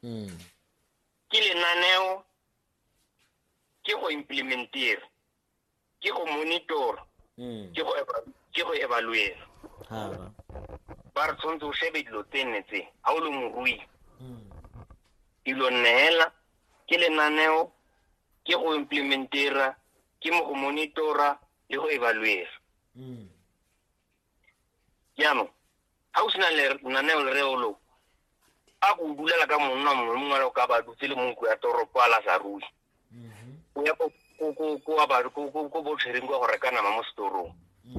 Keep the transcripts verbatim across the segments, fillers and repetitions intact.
mm. ke lenaneo ke go implementera ke go monitor mm. ke go ke go evaluate Hara. ba re tshwanetse o shebe dilo tse nne tse ha o le morui mm. dilo nnela ke lenaneo ke go implementera ke mo go monitora le go evaluate mm. jaanong ha o sena lenaneo le reolo a go dulela ka monna mongwe mongwe le ka ba dutse le monko ya toropo ala sa rui Mhm. o ya ko ko ko ba ko ko ko bo tshwereng go reka nama mo storong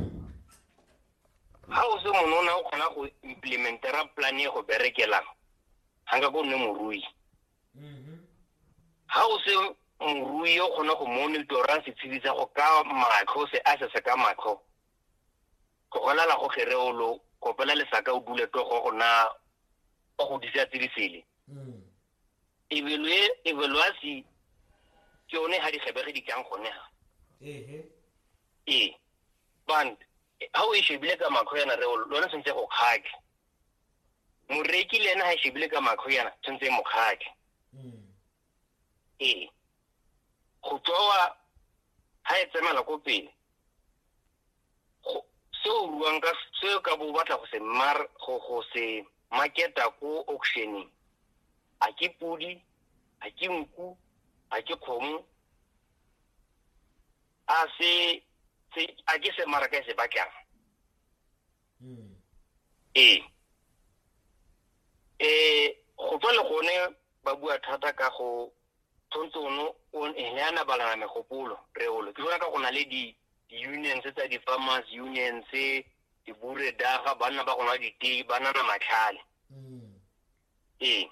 ha o se monona o kgona go implementera plan e go berekelang hanga go nne morui Mhm. ha o se morui o kgona go monitora setshedi sa go ka matlho se a se ka matlho go golala go kgereolo kopela le saka o dule to go gona go disa tirisele mm. evelue evaluasi ke one ha di gebege di kang gone ha ehe e band ha o e shebile ka matlho yana re lona sentse go khake moreki le ena ha e shebile ka matlho yana sentse mo khake mm. e go tsoa ha e tsemela ko pele go so ruang ka se ka bo batla go se mar go go se marketa ko auctioning a ke pudi a ke nku a ke khomo a se se a ke se maraka se bakang mm. e e go tswa le gone ba bua thata ka go tsontsono o enyana balana megopolo reolo ke bona ka gona le di unions tsa di farmers unions di bure daga bana ba gona di tei bana na matlhale mm. e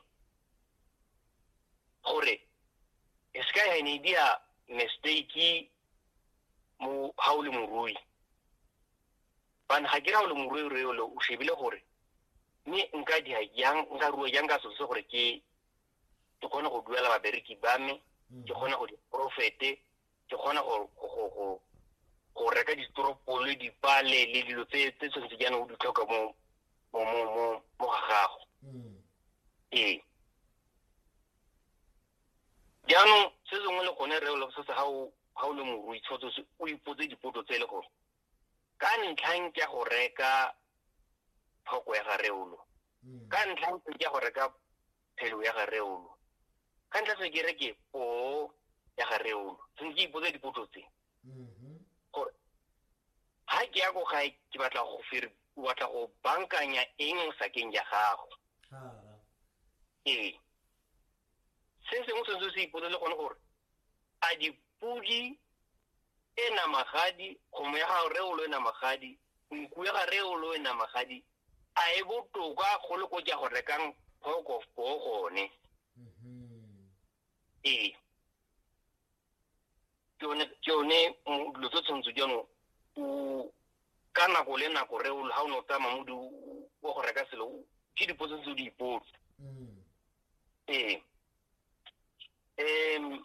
gore e ska ya ni dia mistake mo haule morui ban ha gira le morui reolo o shebile gore ni nka di ha yang nka ruo yang ka so gore ke ke gona go duela babereki ba me ke gona go di profete ke gona go go go go reka di stropole di pale le dilo tse tse tse jana o di tlhoka mo mo mo mo gago mm. e jaanong se sengwe le gone re lo se se ha o ha o le morui tshotso o ipotse dipotso tse le go ka ntlhang ke go reka phoko ya gareolo ka ntlhang ke go reka phelo ya gareolo ka ntlha se ke reke o ya gareolo se ke ipotse dipotso tse Mhm. gore ha ke ya go ga ke batla go fir o batla go bankanya eng sa keng ya gago Hara. e se sengwe se se ipotse le gone gore a dipudi e na magadi kgomo ya ga reolo e na magadi nku ya ga reolo e na magadi a e botoka go le go ja go rekang phoko go gone Mhm. e tsone tsone lo tso tsontso jano o kana go le nako reolo ha o no tama mo di go go reka selo ke dipotso tse di ipotse mm. e em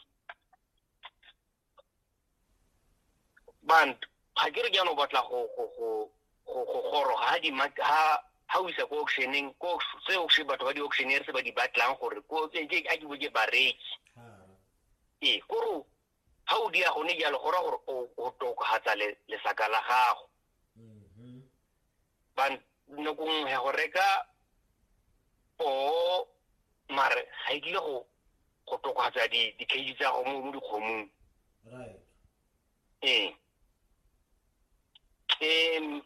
band ha ke re ke ano batla go go go go go goro ha di ha ha o isa ko auctioning ko se o se batho ba di auctioneer se ba di batlang gore ko ke a ke boje bareki Hara. e koro ha o dia gone ya le gora gore o toka hatsa le le saka la gago Mhm. ban no go he go reka o mare ha ile go go toka hatsa di di cage tsa go mo di khomong Right. e em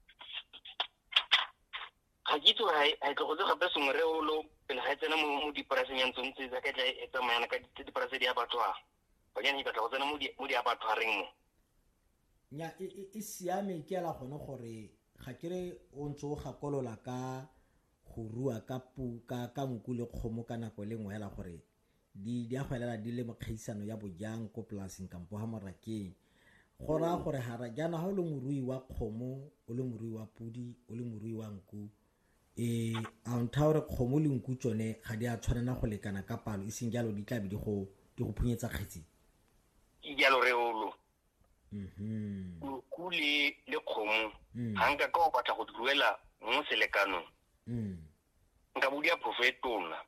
ga ke tlo ha ha tlo go gape sengwe re o lo pele ga tsena mo di pricing ya ntse tsa ka tla e tsamayana ka di price di a batho a ba nyane ba tla go tsena mo di mo di a batho a reng mo nya e e- e siame ke ala gone gore ga kere o ntse o gakolola ka go rua ka pu ka ka nku le kgomo ka nako le ngwe hela gore di di a gwelela di le mokgaisano ya bojang ko polasing kampo ha morakeng go raya gore hara jana ha o le morui wa kgomo o le morui wa pudi o le morui wa nku e a ntha gore kgomo le nku tsone ga di a tshwanela go lekana ka palo e seng jalo di tla be di go di go phunyetsa kgetsi ke jalo re o lo mhm nku le le kgomo Mm. ha nka ka o batla go duela mo selekanong mm nka bodia profetona